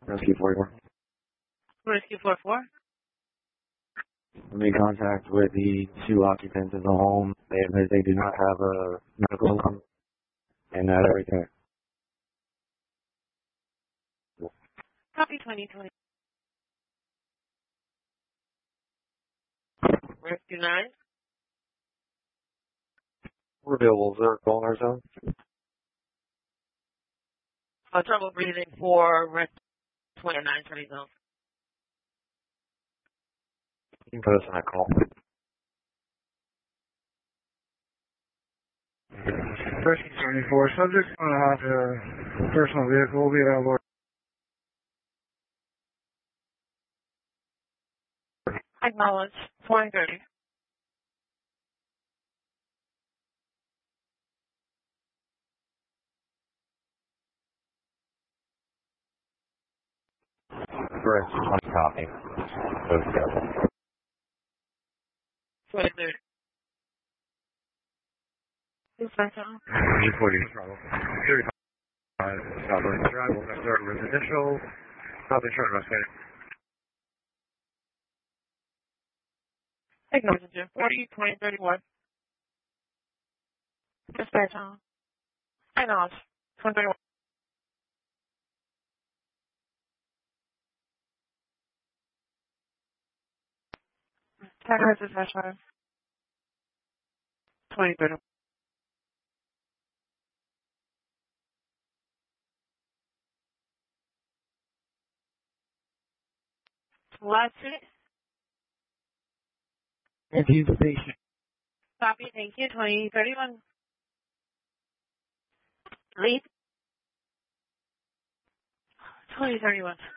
Rescue 44. Rescue 44. I'm in contact with the two occupants of the home. They admit they do not have a medical income and that everything. Copy 2020. Rescue 9. We're available. Is there a call in our zone? Trouble breathing for Rescue 29 30 zone. You can put us on that call. Rescue 74. Subject's going to have a personal vehicle. Will be available. Acknowledge. 2030. Correct. 20 copy. Okay. 2030. Dispatch on. 40. Problem. 35. Southwest Drive. We'll start residential. Nothing short of us. Acknowledge. 40 2031. Dispatch on. Acknowledge. 2031. Tag dispatch on. 2031. Last it. Infuse the patient. Copy. Thank you. 2031. Lead. 2031.